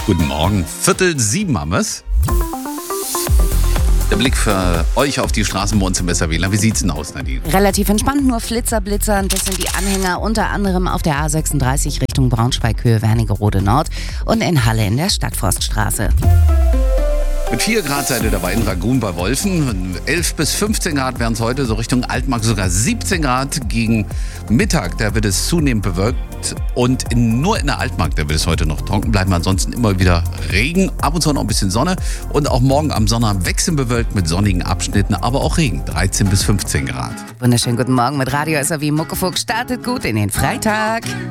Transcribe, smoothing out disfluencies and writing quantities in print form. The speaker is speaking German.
Guten Morgen. 6:45 haben wir's. Der Blick für euch auf die Straßen bei uns im Besserwähler. Wie sieht's denn aus, Nadine? Relativ entspannt, nur Flitzer, Blitzer. Das sind die Anhänger unter anderem auf der A36 Richtung Braunschweig-Höhe Wernigerode Nord und in Halle in der Stadtforststraße. Mit 4 Grad seid ihr dabei in Ragun bei Wolfen. 11 bis 15 Grad wären es heute, so Richtung Altmark sogar 17 Grad. Gegen Mittag, da wird es zunehmend bewölkt. Und nur in der Altmark, da wird es heute noch trocken bleiben. Ansonsten immer wieder Regen, ab und zu noch ein bisschen Sonne. Und auch morgen am Sonnabend wechselnd bewölkt mit sonnigen Abschnitten, aber auch Regen. 13 bis 15 Grad. Wunderschönen guten Morgen mit Radio SAW Muckefuck. Startet gut in den Freitag.